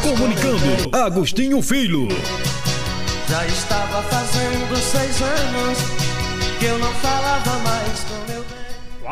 Comunicando, Agostinho Filho. Já estava fazendo 6 anos que eu não falava mais com meu bem.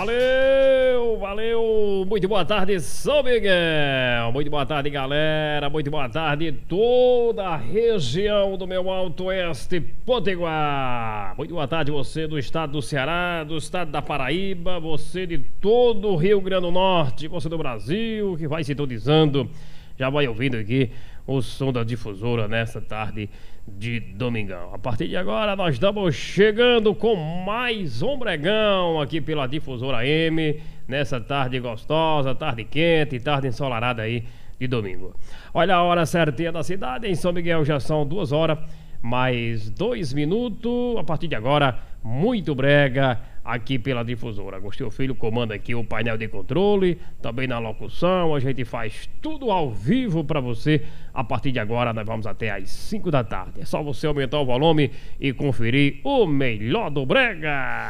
Valeu, muito boa tarde, São Miguel, muito boa tarde, galera, muito boa tarde, toda a região do meu Alto Oeste Potiguar, muito boa tarde você do estado do Ceará, do estado da Paraíba, você de todo o Rio Grande do Norte, você do Brasil, que vai sintonizando, já vai ouvindo aqui o som da difusora nessa tarde de domingão. A partir de agora nós estamos chegando com mais um bregão aqui pela difusora M, nessa tarde gostosa, tarde quente, tarde ensolarada aí de domingo. Olha a hora certinha da cidade, em São Miguel já são 2 horas mais 2 minutos. A partir de agora, muito brega aqui pela difusora. Agostinho Filho comanda aqui o painel de controle, também na locução. A gente faz tudo ao vivo para você. A partir de agora nós vamos até às 5 da tarde. É só você aumentar o volume e conferir o melhor do brega.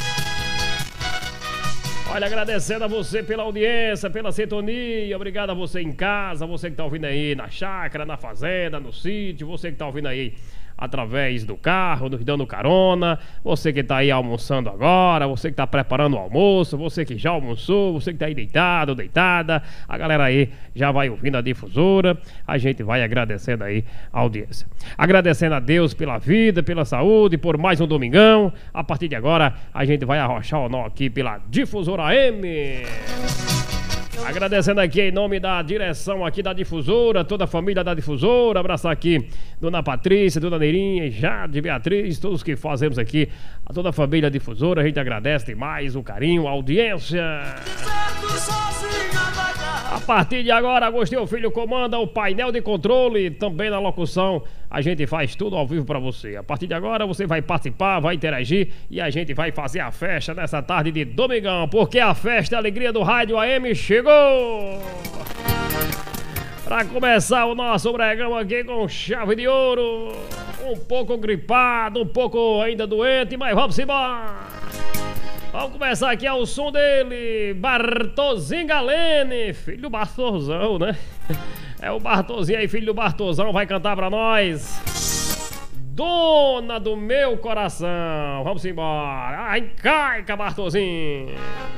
Olha, agradecendo a você pela audiência, pela sintonia. Obrigado a você em casa, você que tá ouvindo aí na chácara, na fazenda, no sítio, você que tá ouvindo aí através do carro, dando carona, você que tá aí almoçando agora, você que tá preparando o almoço, você que já almoçou, você que tá aí deitado, deitada, a galera aí já vai ouvindo a difusora, a gente vai agradecendo aí a audiência. Agradecendo a Deus pela vida, pela saúde, por mais um domingão. A partir de agora, a gente vai arrochar o nó aqui pela difusora M. Agradecendo aqui em nome da direção aqui da difusora, toda a família da difusora, abraçar aqui Dona Patrícia, Dona Neirinha, Jade, Beatriz, todos que fazemos aqui, a toda a família difusora, a gente agradece demais o carinho, a audiência. A partir de agora, Agostinho Filho comanda o painel de controle, também na locução, a gente faz tudo ao vivo pra você. A partir de agora você vai participar, vai interagir e a gente vai fazer a festa nessa tarde de domingão, porque a festa e a alegria do Rádio AM chegou! Pra começar o nosso bregão aqui com chave de ouro, um pouco gripado, um pouco ainda doente, mas vamos embora! Vamos começar aqui ao som dele, Bartozinho Galene, filho do Bartozão, né? É o Bartozinho aí, filho do Bartozão, vai cantar pra nós. Dona do meu coração, vamos embora. Ai, caica, Bartozinho.